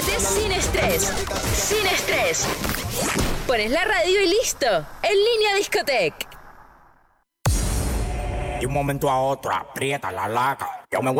de Sin Estrés. Sin Estrés. Pones la radio y listo. En Línea Discoteca. De un momento a otro aprieta la laca. Yo me